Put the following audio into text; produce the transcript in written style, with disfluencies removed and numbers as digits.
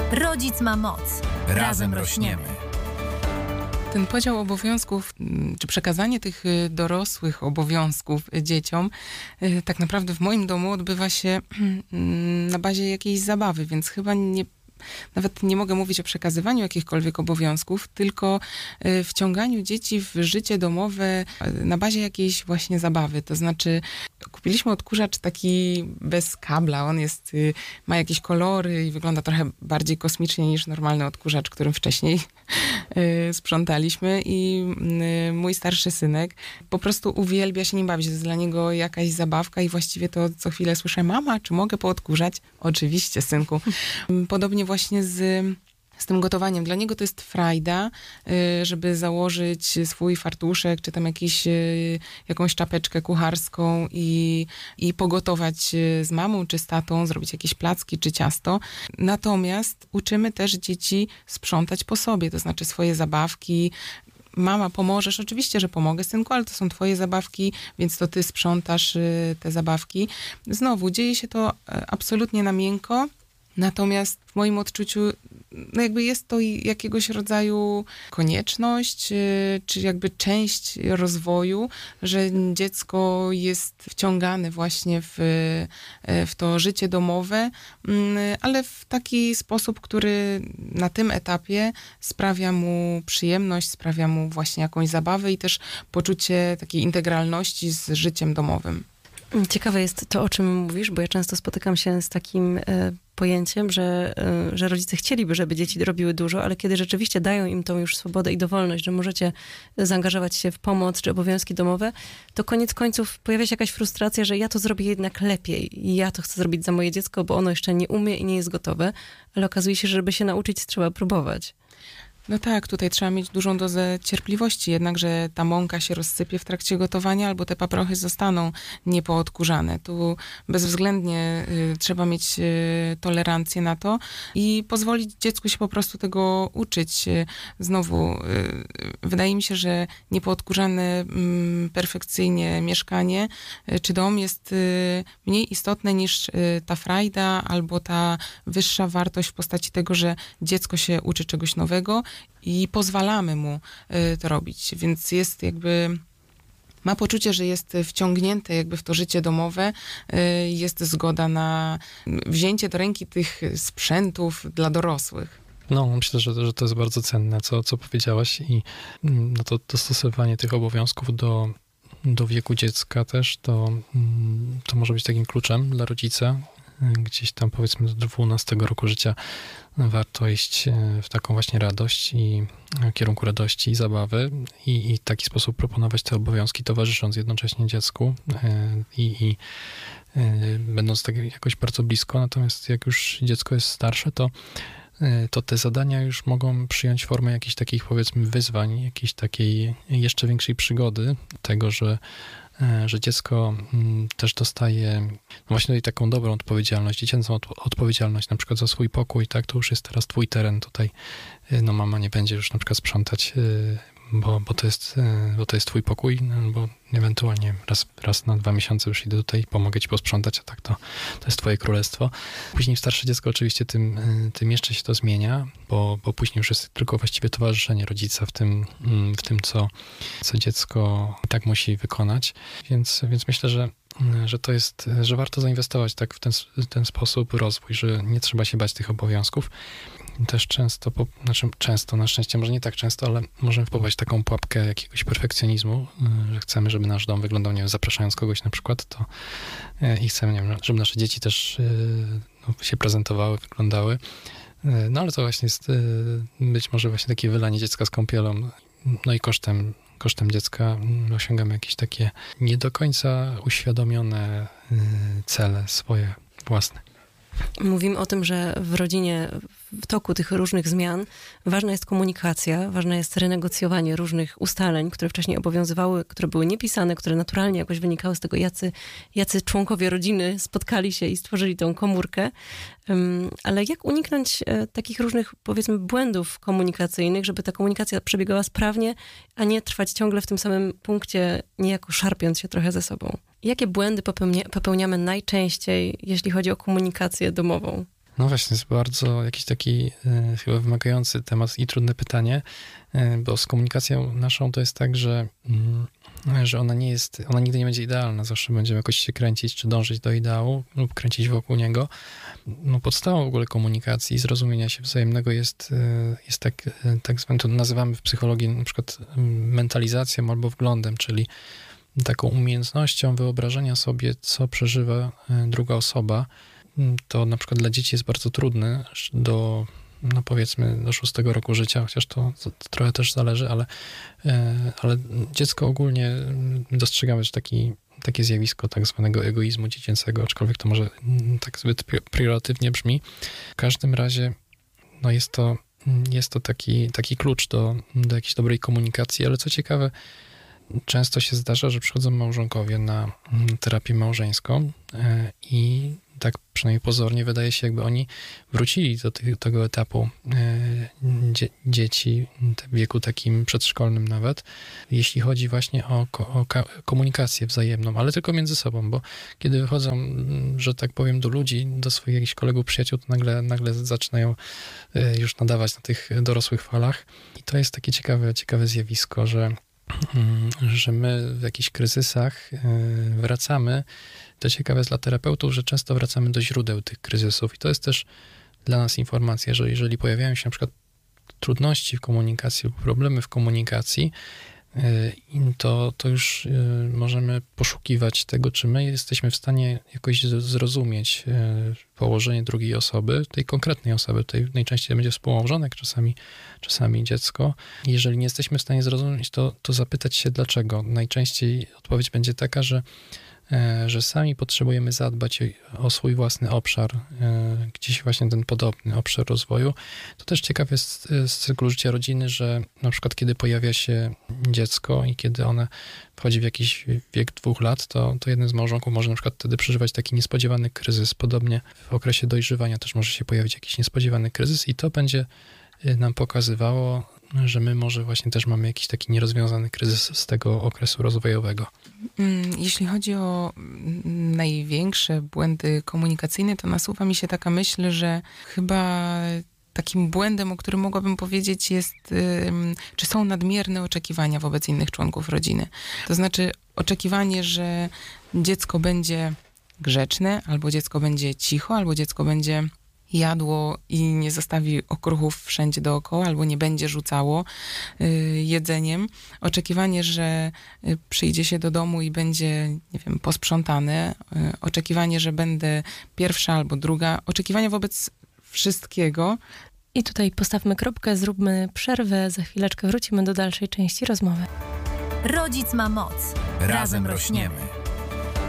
Rodzic ma moc. Razem rośniemy. Ten podział obowiązków, czy przekazanie tych dorosłych obowiązków dzieciom, tak naprawdę w moim domu odbywa się na bazie jakiejś zabawy, więc chyba nawet nie mogę mówić o przekazywaniu jakichkolwiek obowiązków, tylko wciąganiu dzieci w życie domowe na bazie jakiejś właśnie zabawy. To znaczy kupiliśmy odkurzacz taki bez kabla. On ma jakieś kolory i wygląda trochę bardziej kosmicznie niż normalny odkurzacz, którym wcześniej sprzątaliśmy. I mój starszy synek po prostu uwielbia się nim bawić. To jest dla niego jakaś zabawka i właściwie to co chwilę słyszę: mama, czy mogę poodkurzać? Oczywiście, synku. Podobnie właśnie z tym gotowaniem. Dla niego to jest frajda, żeby założyć swój fartuszek, czy tam jakąś czapeczkę kucharską i pogotować z mamą, czy z tatą, zrobić jakieś placki, czy ciasto. Natomiast uczymy też dzieci sprzątać po sobie, to znaczy swoje zabawki. Mama, pomożesz? Oczywiście, że pomogę, synku, ale to są twoje zabawki, więc to ty sprzątasz te zabawki. Znowu, dzieje się to absolutnie na miękko, natomiast w moim odczuciu jakby jest to jakiegoś rodzaju konieczność, czy jakby część rozwoju, że dziecko jest wciągane właśnie w to życie domowe, ale w taki sposób, który na tym etapie sprawia mu przyjemność, sprawia mu właśnie jakąś zabawę i też poczucie takiej integralności z życiem domowym. Ciekawe jest to, o czym mówisz, bo ja często spotykam się z takim pojęciem, że rodzice chcieliby, żeby dzieci robiły dużo, ale kiedy rzeczywiście dają im tą już swobodę i dowolność, że możecie zaangażować się w pomoc czy obowiązki domowe, to koniec końców pojawia się jakaś frustracja, że ja to zrobię jednak lepiej i ja to chcę zrobić za moje dziecko, bo ono jeszcze nie umie i nie jest gotowe, ale okazuje się, że żeby się nauczyć, trzeba próbować. No tak, tutaj trzeba mieć dużą dozę cierpliwości, jednakże ta mąka się rozsypie w trakcie gotowania albo te paprochy zostaną niepoodkurzane. Tu bezwzględnie trzeba mieć tolerancję na to i pozwolić dziecku się po prostu tego uczyć. Znowu, wydaje mi się, że niepoodkurzane perfekcyjnie mieszkanie czy dom jest mniej istotne niż ta frajda albo ta wyższa wartość w postaci tego, że dziecko się uczy czegoś nowego i pozwalamy mu to robić. Więc jest ma poczucie, że jest wciągnięte jakby w to życie domowe, jest zgoda na wzięcie do ręki tych sprzętów dla dorosłych. No, myślę, że to jest bardzo cenne, co powiedziałaś i no to dostosowanie tych obowiązków do wieku dziecka też, to może być takim kluczem dla rodzica. Gdzieś tam powiedzmy do 12 roku życia warto iść w taką właśnie radość i w kierunku radości i zabawy i w taki sposób proponować te obowiązki, towarzysząc jednocześnie dziecku i będąc tak jakoś bardzo blisko. Natomiast jak już dziecko jest starsze, to te zadania już mogą przyjąć formę jakichś takich, powiedzmy, wyzwań, jakiejś takiej jeszcze większej przygody tego, że dziecko też dostaje no właśnie tutaj taką dobrą odpowiedzialność, dziecięcą odpowiedzialność na przykład za swój pokój, tak, to już jest teraz twój teren, tutaj no mama nie będzie już na przykład sprzątać, bo to jest twój pokój, bo ewentualnie raz na 2 miesiące już idę tutaj, pomogę ci posprzątać, a tak to jest twoje królestwo. Później w starsze dziecko oczywiście tym jeszcze się to zmienia, bo później już jest tylko właściwie towarzyszenie rodzica w tym co dziecko tak musi wykonać. Więc myślę, że to jest, że warto zainwestować tak w ten sposób rozwój, że nie trzeba się bać tych obowiązków. Też często, na szczęście może nie tak często, ale możemy wpływać w taką pułapkę jakiegoś perfekcjonizmu, że chcemy, żeby nasz dom wyglądał, nie wiem, zapraszając kogoś na przykład, i chcemy, nie wiem, żeby nasze dzieci też się prezentowały, wyglądały. No ale to właśnie jest być może właśnie takie wylanie dziecka z kąpielą, no i kosztem dziecka osiągamy jakieś takie nie do końca uświadomione cele swoje własne. Mówimy o tym, że w rodzinie w toku tych różnych zmian ważna jest komunikacja, ważne jest renegocjowanie różnych ustaleń, które wcześniej obowiązywały, które były niepisane, które naturalnie jakoś wynikały z tego, jacy członkowie rodziny spotkali się i stworzyli tą komórkę. Ale jak uniknąć takich różnych, powiedzmy, błędów komunikacyjnych, żeby ta komunikacja przebiegała sprawnie, a nie trwać ciągle w tym samym punkcie, niejako szarpiąc się trochę ze sobą? Jakie błędy popełniamy najczęściej, jeśli chodzi o komunikację domową? No właśnie, jest bardzo jakiś taki chyba wymagający temat i trudne pytanie, bo z komunikacją naszą to jest tak, że ona nigdy nie będzie idealna, zawsze będziemy jakoś się kręcić, czy dążyć do ideału lub kręcić wokół niego. No podstawą w ogóle komunikacji i zrozumienia się wzajemnego jest tak zwane, to nazywamy w psychologii na przykład mentalizacją albo wglądem, czyli taką umiejętnością wyobrażenia sobie, co przeżywa druga osoba. To na przykład dla dzieci jest bardzo trudne powiedzmy do 6 roku życia, chociaż to trochę też zależy, ale dziecko ogólnie dostrzegamy, że takie zjawisko tak zwanego egoizmu dziecięcego, aczkolwiek to może tak zbyt pejoratywnie brzmi. W każdym razie no jest to taki klucz do jakiejś dobrej komunikacji, ale co ciekawe, często się zdarza, że przychodzą małżonkowie na terapię małżeńską i tak przynajmniej pozornie wydaje się, jakby oni wrócili do tego etapu dzieci w wieku takim przedszkolnym nawet, jeśli chodzi właśnie o komunikację wzajemną, ale tylko między sobą, bo kiedy wychodzą, że tak powiem, do ludzi, do swoich jakichś kolegów, przyjaciół, to nagle zaczynają już nadawać na tych dorosłych falach. I to jest takie ciekawe zjawisko, że my w jakichś kryzysach wracamy. To ciekawe jest dla terapeutów, że często wracamy do źródeł tych kryzysów i to jest też dla nas informacja, że jeżeli pojawiają się na przykład trudności w komunikacji lub problemy w komunikacji, to już możemy poszukiwać tego, czy my jesteśmy w stanie jakoś zrozumieć położenie drugiej osoby, tej konkretnej osoby, tutaj najczęściej będzie współmałżonek, czasami dziecko. Jeżeli nie jesteśmy w stanie zrozumieć, to zapytać się dlaczego. Najczęściej odpowiedź będzie taka, że sami potrzebujemy zadbać o swój własny obszar, gdzieś właśnie ten podobny obszar rozwoju. To też ciekawe jest z cyklu życia rodziny, że na przykład kiedy pojawia się dziecko i kiedy one wchodzi w jakiś wiek 2 lat, to jeden z małżonków może na przykład wtedy przeżywać taki niespodziewany kryzys. Podobnie w okresie dojrzewania też może się pojawić jakiś niespodziewany kryzys i to będzie nam pokazywało, że my może właśnie też mamy jakiś taki nierozwiązany kryzys z tego okresu rozwojowego. Jeśli chodzi o największe błędy komunikacyjne, to nasuwa mi się taka myśl, że chyba takim błędem, o którym mogłabym powiedzieć, jest, czy są nadmierne oczekiwania wobec innych członków rodziny. To znaczy oczekiwanie, że dziecko będzie grzeczne, albo dziecko będzie cicho, albo dziecko będzie jadło i nie zostawi okruchów wszędzie dookoła, albo nie będzie rzucało jedzeniem. Oczekiwanie, że przyjdzie się do domu i będzie, nie wiem, posprzątane. Oczekiwanie, że będę pierwsza albo druga. Oczekiwania wobec wszystkiego. I tutaj postawmy kropkę, zróbmy przerwę. Za chwileczkę wrócimy do dalszej części rozmowy. Rodzic ma moc. Razem rośniemy.